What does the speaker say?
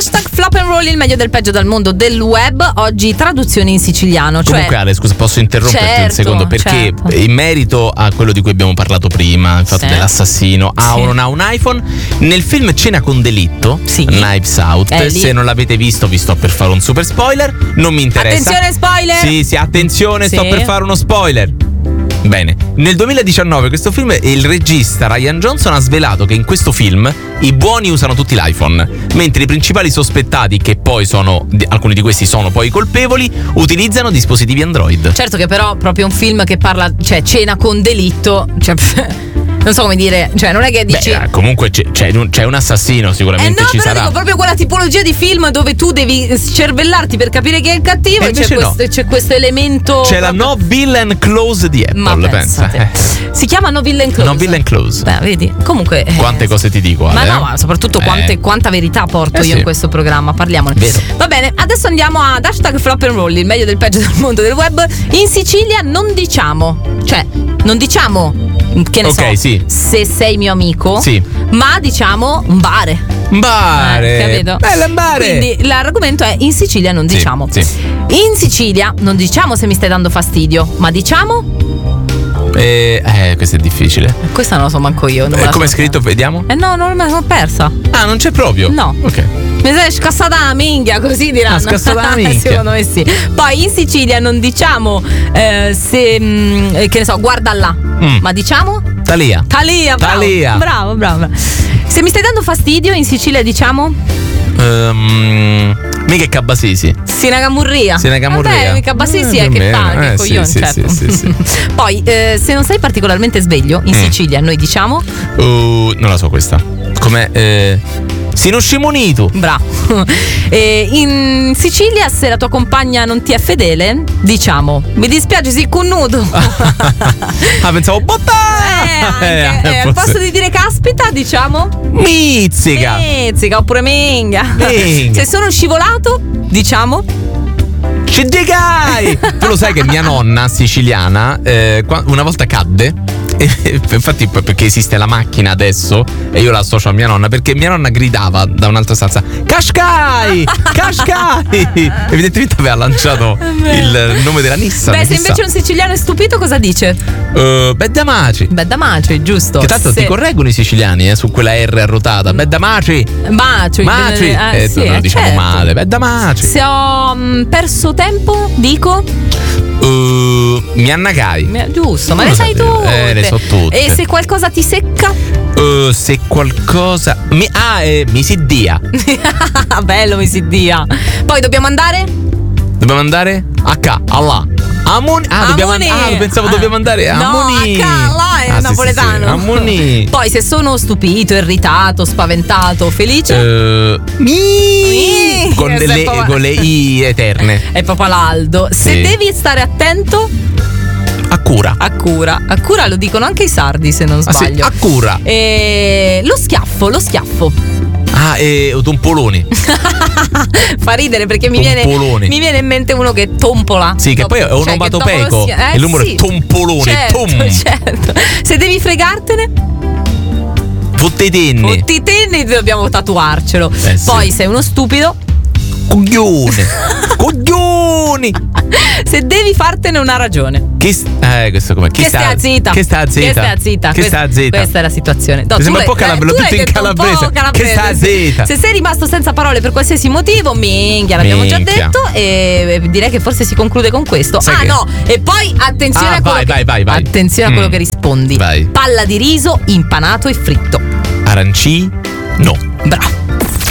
Hashtag flop and roll, il meglio del peggio dal mondo del web. Oggi traduzioni in siciliano. Comunque Ale, scusa, posso interromperti un secondo? Perché in merito a quello di cui abbiamo parlato prima, il fatto dell'assassino, o non ha un iPhone, nel film Cena con delitto, Knives Out, se non l'avete visto vi sto per fare un super spoiler, non mi interessa. Attenzione spoiler! Sì, attenzione, sto per fare uno spoiler. Bene, nel 2019 questo film, il regista Rian Johnson ha svelato che in questo film i buoni usano tutti l'iPhone, mentre i principali sospettati, che poi sono, alcuni di questi sono poi i colpevoli, utilizzano dispositivi Android. Certo che però proprio un film che parla, cioè Cena con delitto, cioè non so come dire, cioè non è che dici comunque c'è un assassino, sicuramente ci sarà. Dico proprio quella tipologia di film dove tu devi cervellarti per capire chi è il cattivo, e c'è questo elemento. C'è la No Villain Clause di Apple, pensa. Si chiama No Villain Clause. No Villain Clause. Beh, vedi, comunque quante cose ti dico, Ale, ma soprattutto quanta verità porto io in questo programma, parliamone. Vero. Va bene, adesso andiamo ad hashtag flop and roll, il meglio del peggio del mondo del web. In Sicilia non diciamo, che ne so, se sei mio amico, ma diciamo un bare. Capito? Bella un bare. Quindi l'argomento è: in Sicilia non diciamo. In Sicilia non diciamo se mi stai dando fastidio, ma diciamo. Questo è difficile. Questa non lo so manco io. Come è scritto? Vediamo. No, non me la sono persa. Ah, non c'è proprio? No. Ok. Mi sei scassata la minchia, così diranno. Scassata la minchia. Secondo me sì. Poi in Sicilia non diciamo se che ne so, guarda là, ma diciamo Talia. Bravo. Se mi stai dando fastidio, in Sicilia diciamo mica Cabasisi. Sinagamurria. Vabbè, Cabasisi è che fa, che coglione, certo. Sì. Poi se non sei particolarmente sveglio, in Sicilia noi diciamo non la so questa. Com'è? Sinuscimunito. Bravo. In Sicilia, se la tua compagna non ti è fedele, diciamo mi dispiace, si connudo. Pensavo al posto di dire caspita diciamo mizzica oppure menga. Se sono scivolato diciamo Scendegai. Tu lo sai che mia nonna siciliana una volta cadde. Infatti, perché esiste la macchina adesso e io la associo a mia nonna, perché mia nonna gridava da un'altra stanza Cascai. Evidentemente aveva lanciato il nome della Nissan. Se invece un siciliano è stupito, cosa dice? Beddamaci, giusto. Che tanto ti correggono i siciliani su quella R arrotata. Beddamaci. Maci. Lo diciamo male. Beddamaci. Se ho perso tempo, dico mi annagai. Giusto, ma le sai tu. Le so tutte. E se qualcosa ti secca? Se qualcosa mi si dia. Bello, mi si dia. Poi dobbiamo andare a ca, Allah. Amoni. Pensavo dobbiamo andare a Amoni. No, là è napoletano. Amoni. Poi se sono stupito, irritato, spaventato, felice, con le I eterne. È proprio l'Aldo. Se devi stare attento, Accura lo dicono anche i sardi, se non sbaglio. Accura. Lo schiaffo. Tompoloni. Fa ridere perché mi viene in mente uno che tompola. Sì, che poi è onomatopeico. Il numero è tompolone. Certo. Se devi fregartene, Fottitenni, dobbiamo tatuarcelo. Poi sei uno stupido, coglioni. Se devi fartene una ragione, questo com'è? Che stai zitta. Questa è la situazione. Mi sembra un po' tutto in calabrese. Che stai zitta. Se sei rimasto senza parole per qualsiasi motivo, minchia, l'abbiamo già detto. E direi che forse si conclude con questo. E poi attenzione a quello attenzione a quello che rispondi. Vai. Palla di riso impanato e fritto. Arancino. Bravo.